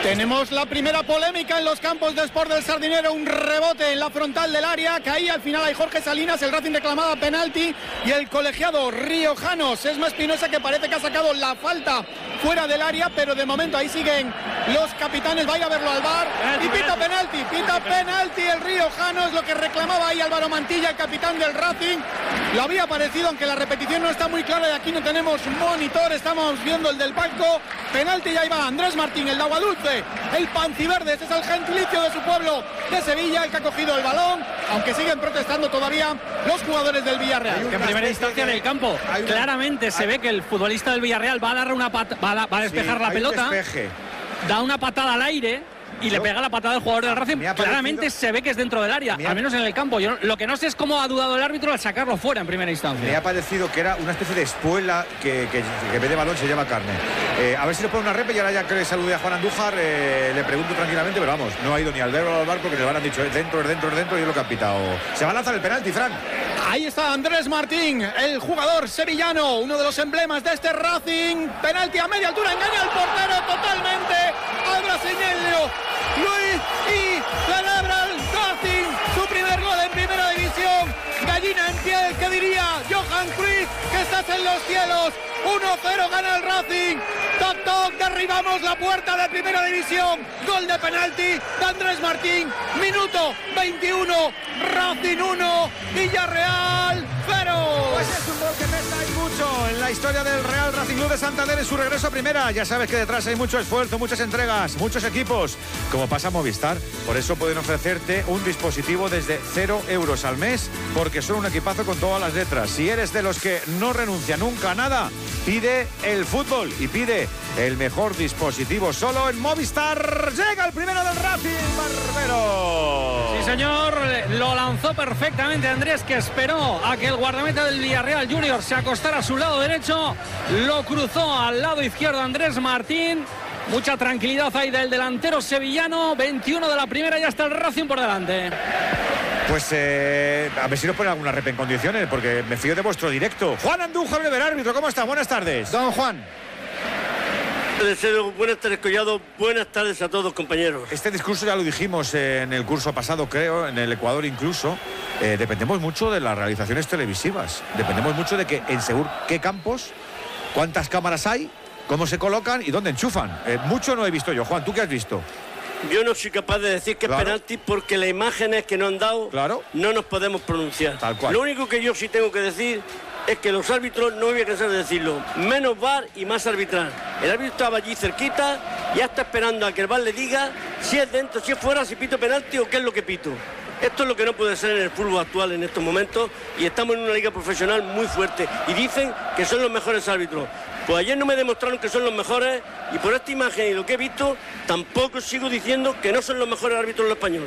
Tenemos la primera polémica en los campos de Sport del Sardinero, un rebote en la frontal del área, caía al final hay Jorge Salinas, el Racing reclamaba penalti y el colegiado riojano Sesma Espinosa, que parece que ha sacado la falta fuera del área, pero de momento ahí siguen los capitanes, vaya a verlo al VAR y pita penalti el riojano, es lo que reclamaba ahí Álvaro Mantilla, el capitán del Racing. Lo había parecido, aunque la repetición no está muy clara y aquí no tenemos monitor, estamos viendo el del banco. Penalti y ahí va Andrés Martín, el de Aguadulce, el panciverde, ese es el gentilicio de su pueblo de Sevilla, el que ha cogido el balón, aunque siguen protestando todavía los jugadores del Villarreal. Que en primera instancia en el campo claramente se ve que el futbolista del Villarreal va a dar va a despejar la pelota, da una patada al aire y le pega la patada al jugador del Racing. Claramente se ve que es dentro del área, al menos en el campo. Yo lo que no sé es cómo ha dudado el árbitro al sacarlo fuera en primera instancia. Me ha parecido que era una especie de espuela que en vez de balón se llama carne. A ver si le pone una repe y ahora ya que le salude a Juan Andújar, le pregunto tranquilamente, pero vamos, no ha ido ni al verbo al bar porque le han dicho dentro y es lo que han pitado. Se va a lanzar el penalti, Fran. Ahí está Andrés Martín, el jugador sevillano, uno de los emblemas de este Racing. Penalti a media altura, engaña al portero totalmente al brasileño Luis y celebra el Racing su primer gol en primera división. Gallina en piel, que diría Johan Cruyff, que estás en los cielos. 1-0 gana el Racing. Toc toc, derribamos la puerta de primera división. Gol de penalti de Andrés Martín. Minuto 21, Racing 1, Villarreal 0. Pues es un gol que pesa y mucho en la historia del Real Racing Club de Santander en su regreso a primera. Ya sabes que detrás hay mucho esfuerzo, muchas entregas, muchos equipos, como pasa Movistar. Por eso pueden ofrecerte un dispositivo desde 0 euros al mes, porque son un equipazo con todas las letras. Si eres de los que no renuncia nunca a nada, pide el fútbol y pide el mejor dispositivo solo en Movistar. Llega el primero del Racing, Barbero. Sí, señor, lo lanzó perfectamente Andrés, que esperó a que el guardameta del Villarreal Junior se acostara a su lado derecho, lo cruzó al lado izquierdo Andrés Martín. Mucha tranquilidad ahí del delantero sevillano. 21 de la primera, ya está el Racing por delante. Pues a ver si nos ponen alguna rep en condiciones, porque me fío de vuestro directo. Juan Andújar, el árbitro, ¿cómo está? Buenas tardes. Don Juan. Buenas tardes, Collado. Buenas tardes a todos, compañeros. Este discurso ya lo dijimos en el curso pasado, creo, en el Ecuador incluso. Dependemos mucho de las realizaciones televisivas. Dependemos mucho de que en según qué campos, cuántas cámaras hay, cómo se colocan y dónde enchufan. Mucho no he visto yo. Juan, ¿tú qué has visto? Yo no soy capaz de decir que es penalti porque las imágenes que nos han dado no nos podemos pronunciar. Tal cual. Lo único que yo sí tengo que decir es que los árbitros, no me voy a cansar de decirlo, menos VAR y más arbitrar. El árbitro estaba allí cerquita, ya está esperando a que el VAR le diga si es dentro, si es fuera, si pito penalti o qué es lo que pito. Esto es lo que no puede ser en el fútbol actual en estos momentos, y estamos en una liga profesional muy fuerte y dicen que son los mejores árbitros. Pues ayer no me demostraron que son los mejores, y por esta imagen y lo que he visto tampoco sigo diciendo que no son los mejores árbitros los españoles.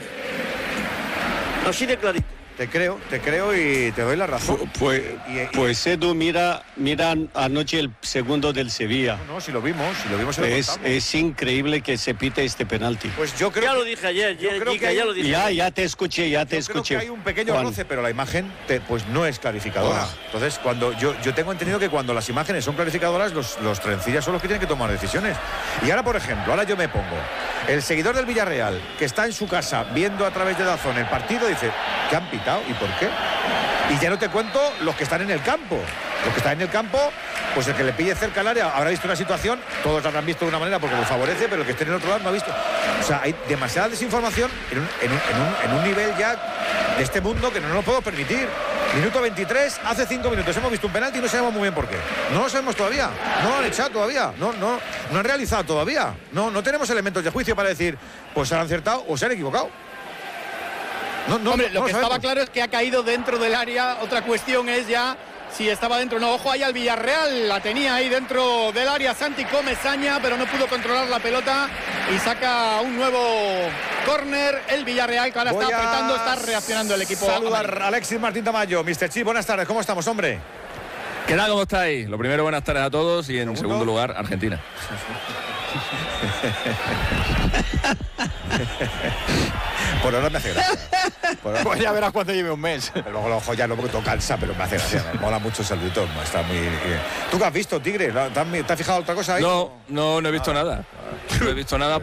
Así de clarito. Te creo y te doy la razón. Pues Edu, mira anoche el segundo del Sevilla. No, si lo vimos es increíble que se pite este penalti. Pues yo creo ya lo dije ayer, ya lo dije. Ya te escuché. Creo que hay un pequeño roce, pero la imagen pues no es clarificadora. Entonces, cuando yo tengo entendido que cuando las imágenes son clarificadoras, los trencillas son los que tienen que tomar decisiones. Y ahora, por ejemplo, yo me pongo, el seguidor del Villarreal, que está en su casa viendo a través de DAZN el partido, dice, ¿qué han pitado y por qué? Y ya no te cuento los que están en el campo. Los que están en el campo, pues el que le pille cerca al área habrá visto una situación, todos la habrán visto de una manera porque les favorece, pero el que esté en el otro lado no ha visto. O sea, hay demasiada desinformación en un nivel ya de este mundo que no nos lo puedo permitir. Minuto 23, hace 5 minutos hemos visto un penalti y no sabemos muy bien por qué. No lo sabemos todavía, no lo han echado todavía, no han realizado todavía. No tenemos elementos de juicio para decir, pues se han acertado o se han equivocado. Hombre, lo que estaba claro es que ha caído dentro del área. Otra cuestión es ya si estaba dentro o no. Ojo ahí al Villarreal, la tenía ahí dentro del área Santi Comesaña, pero no pudo controlar la pelota y saca un nuevo córner el Villarreal, que ahora está apretando, está reaccionando el equipo. Saludar a Alexis Martín Tamayo. Mr. Chi, buenas tardes, ¿cómo estamos, hombre? ¿Qué tal? ¿Cómo estáis? Lo primero, buenas tardes a todos, y en segundo lugar, Argentina. Por ahora me hace gracia. Pues ya verás cuando lleve un mes. Luego ya no, porque todo cansa, pero me hace gracia. Me mola mucho el saludito. Está muy... ¿Tú qué has visto, Tigre? ¿Te has fijado otra cosa ahí? No he visto nada. No he visto nada